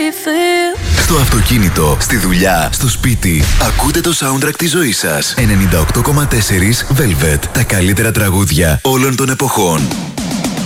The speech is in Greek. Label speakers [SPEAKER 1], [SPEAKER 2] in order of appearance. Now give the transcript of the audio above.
[SPEAKER 1] feel.
[SPEAKER 2] Στο αυτοκίνητο, στη δουλειά, στο σπίτι. Ακούτε το soundtrack της ζωής σας. 98,4 Velvet. Τα καλύτερα τραγούδια όλων των εποχών.